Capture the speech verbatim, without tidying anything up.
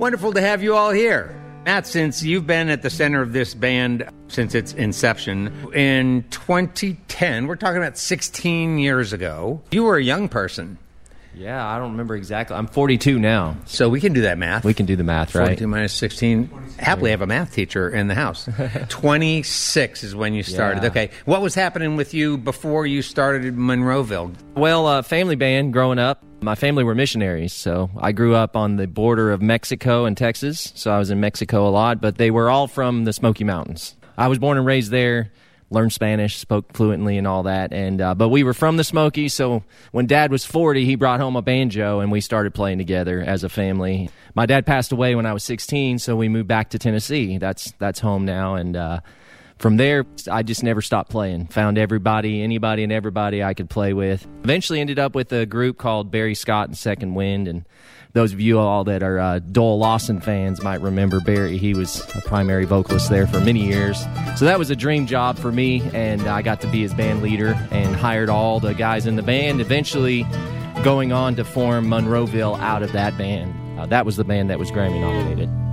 Wonderful to have you all here. Matt, since you've been at the center of this band since its inception, in twenty ten, we're talking about sixteen years ago, you were a young person. Yeah, I don't remember exactly. I'm forty-two now. So we can do that math. We can do the math, right? forty-two minus sixteen. Happily have a math teacher in the house. twenty-six is when you started. Yeah. Okay. What was happening with you before you started in Monroeville? Well, uh, family band growing up. My family were missionaries, so I grew up on the border of Mexico and Texas, so I was in Mexico a lot, but they were all from the Smoky Mountains. I was born and raised there, learned Spanish, spoke fluently and all that, and uh, but we were from the Smokies, so when Dad was forty, he brought home a banjo, and we started playing together as a family. My dad passed away when I was sixteen, so we moved back to Tennessee. That's, that's home now, and uh, from there, I just never stopped playing. Found everybody, anybody and everybody I could play with. Eventually ended up with a group called Barry Scott and Second Wind, and those of you all that are uh, Doyle Lawson fans might remember Barry. He was a primary vocalist there for many years. So that was a dream job for me, and I got to be his band leader and hired all the guys in the band, eventually going on to form Monroeville out of that band. Uh, that was the band that was Grammy nominated.